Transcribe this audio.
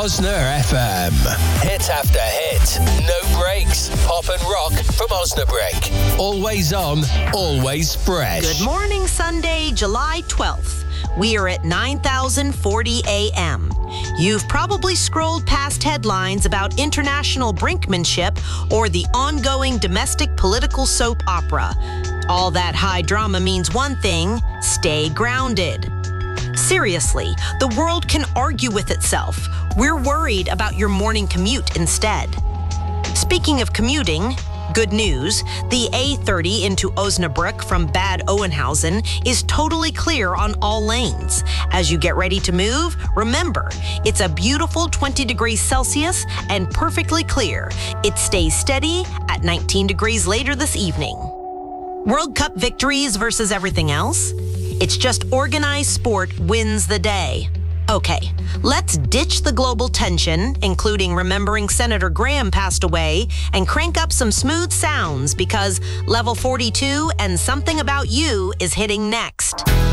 Osna FM. Hit after hit. No breaks. Pop and rock from Osnabrück. Always on, always fresh. Good morning, Sunday, July 12th. We are at 9,040 a.m. You've probably scrolled past headlines about international brinkmanship or the ongoing domestic political soap opera. All that high drama means one thing: stay grounded. Seriously, the world can argue with itself. We're worried about your morning commute instead. Speaking of commuting, good news, the A30 into Osnabrück from Bad Oeynhausen is totally clear on all lanes. As you get ready to move, remember, it's a beautiful 20 degrees Celsius and perfectly clear. It stays steady at 19 degrees later this evening. World Cup victories versus everything else? It's just organized sport wins the day. Okay, let's ditch the global tension, including remembering Senator Graham passed away, and crank up some smooth sounds because Level 42 and Something About You is hitting next.